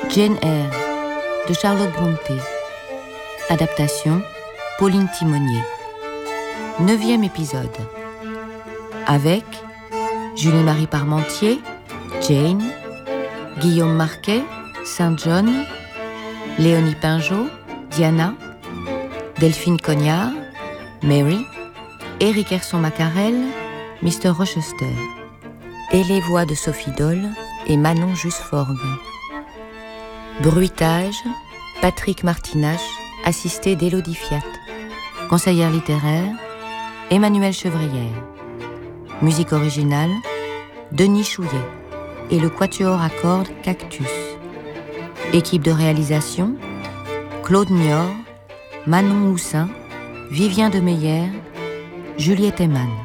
Jane Eyre de Charlotte Brontë. Adaptation Pauline Timonier. 9e épisode. Avec Julie-Marie Parmentier, Jane, Guillaume Marquet, Saint John, Léonie Pinjot, Diana, Delphine Cognard, Mary, Éric Herson-Macarel, Mr. Rochester. Et les voix de Sophie Dole et Manon Jusforgue. Bruitage, Patrick Martinache, assisté d'Élodie Fiat. Conseillère littéraire, Emmanuelle Chevrière. Musique originale, Denis Chouillet et le quatuor à cordes Cactus. Équipe de réalisation, Claude Niort, Manon Houssin, Vivien Demeyer, Juliette Eman.